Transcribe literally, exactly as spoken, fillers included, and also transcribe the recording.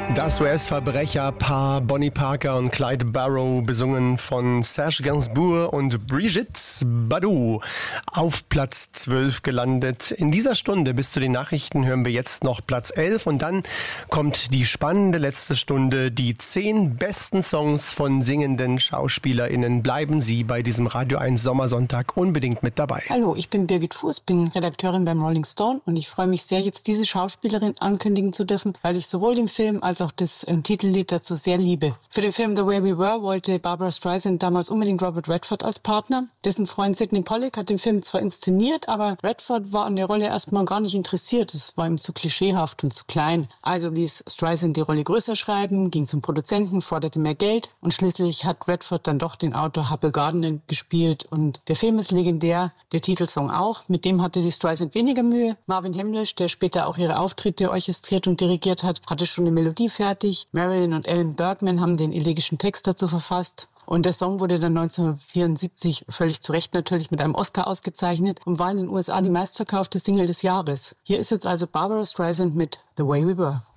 Das U S-Verbrecherpaar Bonnie Parker und Clyde Barrow, besungen von Serge Gainsbourg und Brigitte Bardot, auf Platz zwölf gelandet. In dieser Stunde bis zu den Nachrichten hören wir jetzt noch Platz elf und dann kommt die spannende letzte Stunde, die zehn besten Songs von singenden SchauspielerInnen. Bleiben Sie bei diesem Radio eins Sommersonntag unbedingt mit dabei. Hallo, ich bin Birgit Fuß, bin Redakteurin beim Rolling Stone und ich freue mich sehr, jetzt diese Schauspielerin ankündigen zu dürfen, weil ich sowohl den Film als auch das äh, Titellied dazu sehr liebe. Für den Film The Way We Were wollte Barbra Streisand damals unbedingt Robert Redford als Partner. Dessen Freund Sidney Pollack hat den Film zwar inszeniert, aber Redford war an der Rolle erstmal gar nicht interessiert. Es war ihm zu klischeehaft und zu klein. Also ließ Streisand die Rolle größer schreiben, ging zum Produzenten, forderte mehr Geld und schließlich hat Redford dann doch den Autor Hubbell Gardiner gespielt und der Film ist legendär, der Titelsong auch. Mit dem hatte die Streisand weniger Mühe. Marvin Hamlisch, der später auch ihre Auftritte orchestriert und dirigiert hat, hatte schon eine Melodie fertig. Marilyn und Alan Bergman haben den elegischen Text dazu verfasst. Und der Song wurde dann neunzehnhundertvierundsiebzig, völlig zu Recht natürlich, mit einem Oscar ausgezeichnet und war in den U S A die meistverkaufte Single des Jahres. Hier ist jetzt also Barbra Streisand mit The Way We Were.